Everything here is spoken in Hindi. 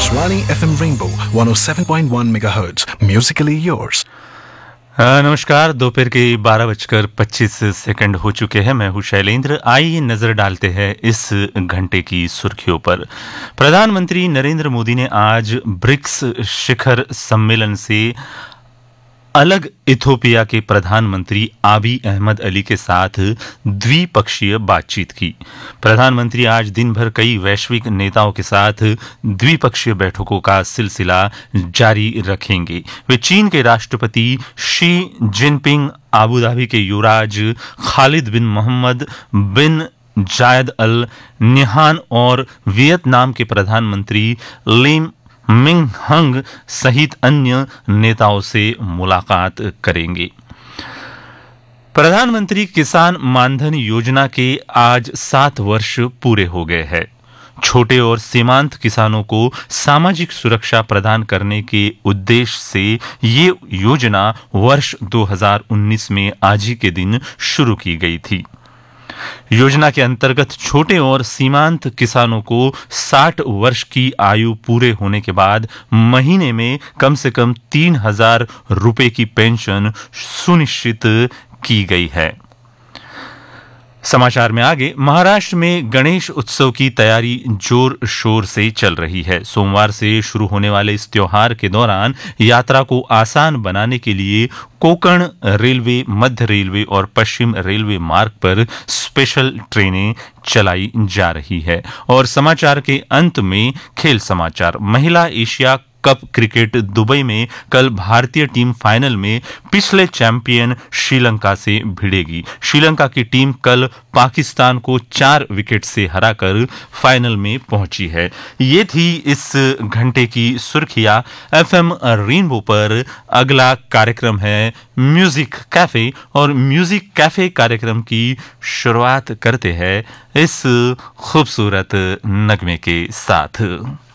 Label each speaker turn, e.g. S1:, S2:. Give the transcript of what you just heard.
S1: Akashvani FM Rainbow 107.1 MHz. Musically yours.
S2: नमस्कार। दोपहर के 12:25 हो चुके हैं। मैं हूं शैलेंद्र। आइए नजर डालते हैं इस घंटे की सुर्खियों पर। प्रधानमंत्री नरेंद्र मोदी ने आज ब्रिक्स शिखर सम्मेलन से अलग इथोपिया के प्रधानमंत्री आबी अहमद अली के साथ द्विपक्षीय बातचीत की। प्रधानमंत्री आज दिन भर कई वैश्विक नेताओं के साथ द्विपक्षीय बैठकों का सिलसिला जारी रखेंगे। वे चीन के राष्ट्रपति शी जिनपिंग, आबू धाबी के युवराज खालिद बिन मोहम्मद बिन जायद अल नह्यान और वियतनाम के प्रधानमंत्री लिम मिंग हंग सहित अन्य नेताओं से मुलाकात करेंगे। प्रधानमंत्री किसान मानधन योजना के आज 7 वर्ष पूरे हो गए हैं। छोटे और सीमांत किसानों को सामाजिक सुरक्षा प्रदान करने के उद्देश्य से ये योजना वर्ष 2019 में आज ही के दिन शुरू की गई थी। योजना के अंतर्गत छोटे और सीमांत किसानों को 60 वर्ष की आयु पूरे होने के बाद महीने में कम से कम 3,000 रुपए की पेंशन सुनिश्चित की गई है। समाचार में आगे, महाराष्ट्र में गणेश उत्सव की तैयारी जोर शोर से चल रही है। सोमवार से शुरू होने वाले इस त्योहार के दौरान यात्रा को आसान बनाने के लिए कोंकण रेलवे, मध्य रेलवे और पश्चिम रेलवे मार्ग पर स्पेशल ट्रेनें चलाई जा रही है। और समाचार के अंत में खेल समाचार। महिला एशिया कप क्रिकेट दुबई में कल भारतीय टीम फाइनल में पिछले चैंपियन श्रीलंका से भिड़ेगी। श्रीलंका की टीम कल पाकिस्तान को 4 विकेट से हराकर फाइनल में पहुंची है। ये थी इस घंटे की सुर्खियां। एफएम रेनबो पर अगला कार्यक्रम है म्यूजिक कैफे, और म्यूजिक कैफे कार्यक्रम की शुरुआत करते हैं इस खूबसूरत नगमे के साथ।